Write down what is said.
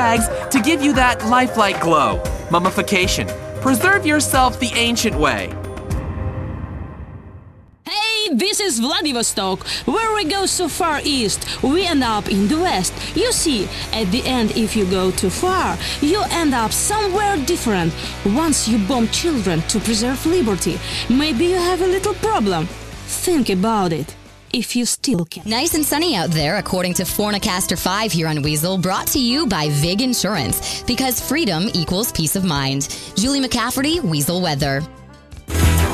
rags to give you that lifelike glow. Mummification. Preserve yourself the ancient way. This is Vladivostok, where we go so far east, we end up in the west. You see, at the end, if you go too far, you end up somewhere different. Once you bomb children to preserve liberty, maybe you have a little problem. Think about it, if you still can. Nice and sunny out there, according to Forecaster 5 here on Weasel, brought to you by VIG Insurance, because freedom equals peace of mind. Julie McCafferty, Weasel Weather.